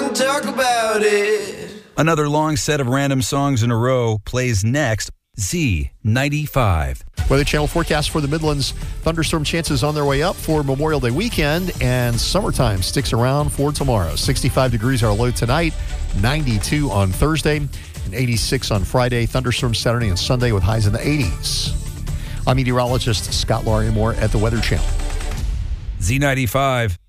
and talk about it. Another long set of random songs in a row plays next. Z95. Weather Channel forecast for the Midlands. Thunderstorm chances on their way up for Memorial Day weekend, and summertime sticks around for tomorrow. 65 degrees our low tonight, 92 on Thursday, and 86 on Friday. Thunderstorms Saturday and Sunday with highs in the 80s. I'm meteorologist Scott Larimore at the Weather Channel. Z95.